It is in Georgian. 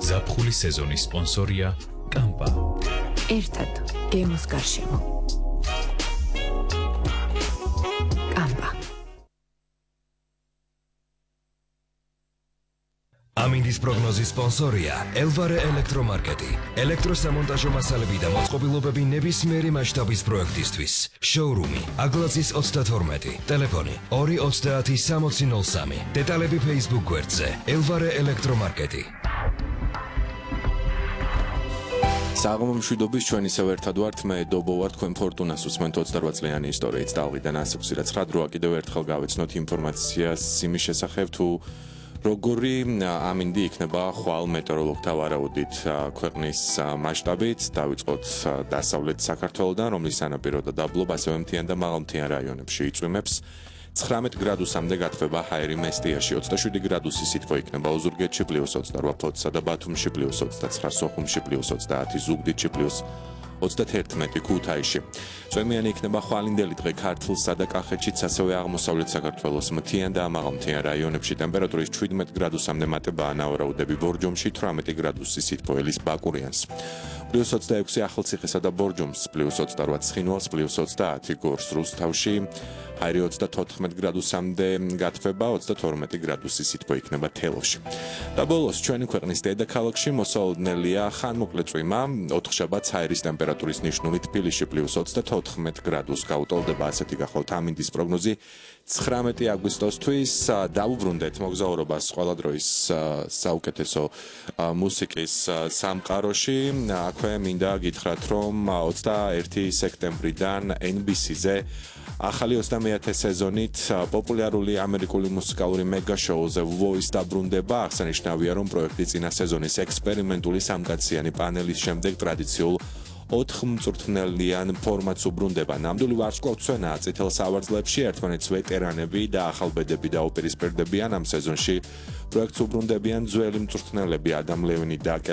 ზაფხული სეზონის სპონსორია კამპა. ერთად გემოს გარშემო. კამპა. ამინდის პროგნოზის სპონსორია ელვარე ელექტრომარკეტი. ელექტროსამონტაჟო მასალები და მოწყობილობები ნებისმიერი მასშტაბის პროექტისთვის. შოურუმი აგლაძის 32, ტელეფონი 230-6003. დეტალები Facebook გვერდზე ელვარე ელექტრომარკეტი. საღამომშვიდობის ჩვენ ისევ ერთად ვართ, მე დობო ვარ, თქვენ ფორტუნას უსმენთ 28 წლიანი ისტორიით ტალღიდან 106-9 დროა კიდევ ერთხელ გავეცნოთ ინფორმაციას იმის შესახებ თუ როგორი ამინდი იქნება ხვალ მეტეოროლოგთა ვარაუდით ქვეყნის მასშტაბით, დავიწყოთ დასავლეთ საქართველოდან, რომლის სანაპირო და დაბლობ, ასევე მთიან და მაღალმთიან რაიონებში იწვიმებს. 19 გრადუსამდე გათბება ჰაერი მესტიაში, 27 გრადუსი სითბო იქნება ოზურგეთში +28 ფოთსა და ბათუმში +29, სოხუმში +30, ზუგდიდში +31 ქუთაისში. წვიმიანი იქნება ხვალინდელი დღე ქართლსა და კახეთშიც, ასევე აღმოსავლეთ საქართველოს მთიან და მაღალმთიან რაიონებში ტემპერატურის 17 გრადუსამდე მატებაა ნავარაუდები ბორჯომში, 18 გრადუსი სითბო ელის ბაკურიანს. +26 ახალციხესა და ბორჯომს, +28 ცხინვალს, +30 გორს რუსთავში. ჰაერი 34 გრადუსამდე გათბება, 22 გრადუსი სითბო იქნება თელავში. და ბოლოს ჩვენი ქვეყნის დედაქალაქში მოსალოდნელია ხანმოკლე წვიმა, ოთხშაბათს ჰაერის ტემპერატურის ნიშნული თბილისში +24 გრადუსს გაუტოლდება, ასეთი გახლავთ ამინდის პროგნოზი 19 აგვისტოსთვის. დავუბრუნდეთ მოგზაურობას ყველა დროის საუკეთესო მუსიკის სამყაროში. აქვე მინდა გითხრათ, რომ 21 სექტემბრიდან NBC-ზე ახალი 21 სეზონით პოპულარული ამერიკული მუსიკალური მეგა შოუ The Voice დაბრუნდება. აღსანიშნავია, რომ პროექტი წინა სეზონის ექსპერიმენტული სამკაციანი პანელის შემდეგ ტრადიციულ 4 მწვრთნელიან ფორმატს უბრუნდება. ნამდვილი ვარსკვლავთმცვენაა წითელ სავარძლებში, ერთმანეთს ვეტერანები და ახალბედები დაუპირისპირდებიან. ამ სეზონში პროექტს უბრუნდებიან ძველი მწვრთნელები ადამ ლევინი და